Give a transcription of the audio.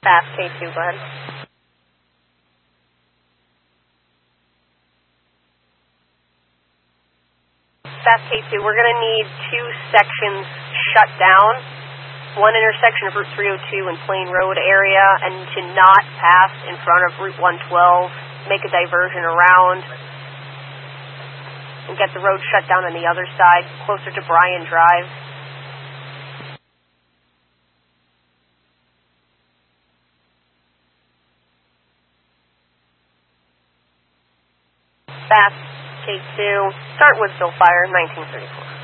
Fast K2, go ahead. Fast K2, we're going to need 2 sections shut down. One intersection of Route 302 and Plain Road area, and to not pass in front of Route 112, make a diversion around, and get the road shut down on the other side, closer to Bryan Drive. Fast K2, start Woodsville Fire, 1934.